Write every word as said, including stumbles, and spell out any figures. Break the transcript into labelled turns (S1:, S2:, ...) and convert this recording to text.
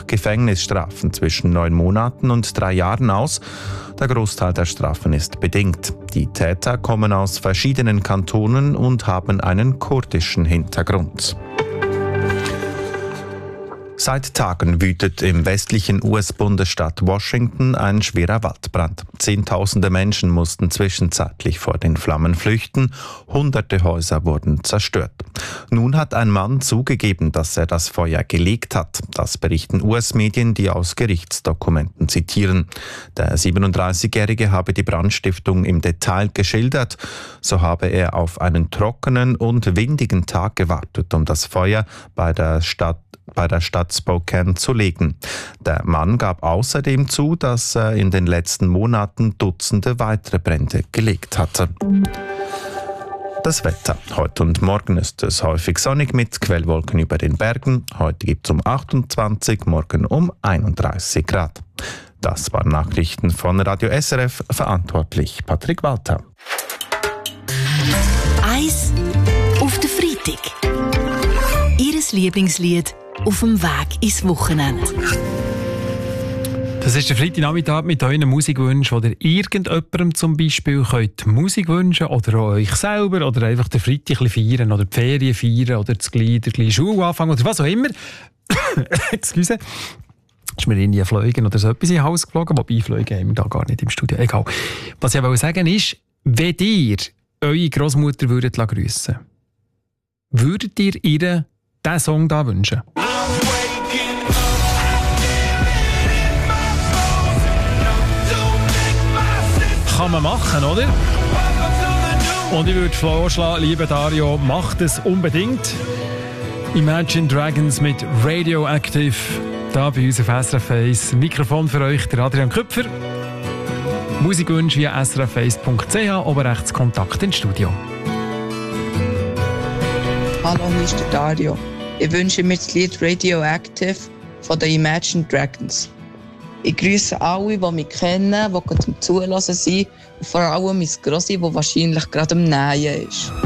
S1: Gefängnisstrafen zwischen neun Monaten und drei Jahren aus. Der Großteil der Strafen ist bedingt. Die Täter kommen aus verschiedenen Kantonen und haben einen kurdischen Hintergrund. Seit Tagen wütet im westlichen U S-Bundesstaat Washington ein schwerer Waldbrand. Zehntausende Menschen mussten zwischenzeitlich vor den Flammen flüchten. Hunderte Häuser wurden zerstört. Nun hat ein Mann zugegeben, dass er das Feuer gelegt hat. Das berichten U S-Medien, die aus Gerichtsdokumenten zitieren. Der siebenunddreißigjährige habe die Brandstiftung im Detail geschildert. So habe er auf einen trockenen und windigen Tag gewartet, um das Feuer bei der Stadt bei der Stadt Spokane zu legen. Der Mann gab außerdem zu, dass er in den letzten Monaten Dutzende weitere Brände gelegt hatte. Das Wetter. Heute und morgen ist es häufig sonnig mit Quellwolken über den Bergen. Heute gibt es um achtundzwanzig, morgen um einunddreißig Grad. Das waren Nachrichten von Radio S R F, verantwortlich Patrick Walter.
S2: Eis auf den Freitag. Ihres Lieblingslied auf dem Weg ins Wochenende.
S3: Das ist der Freitagnachmittag mit euren Musikwünschen, oder irgendjemandem zum Beispiel könnt Musik wünschen oder auch euch selber oder einfach den Freitag ein bisschen feiern oder die Ferien feiern oder das gleiche Schule anfangen oder was auch immer. Excuse. Ist mir in die Fliegen oder so etwas in den Hals geflogen, wobei Fliegen haben wir da gar nicht im Studio. Egal. Was ich aber sagen ist, wenn ihr eure Großmutter würdet grüssen, würdet ihr ihr diesen Song da wünschen? Kann man machen, oder? Und ich würde vorschlagen, liebe Dario, macht es unbedingt. Imagine Dragons mit Radioactive, da bei uns auf S R F eins. Mikrofon für euch, der Adrian Köpfer. Musikwünsche via s r f eins punkt c h, oben rechts Kontakt ins Studio.
S4: Hallo, hier ist der Dario. Ich wünsche mir das Lied Radioactive von den Imagine Dragons. Ich grüße alle, die mich kennen, die zum Zuhören sind, und vor allem mein Grossi, der wahrscheinlich gerade am Nähen ist.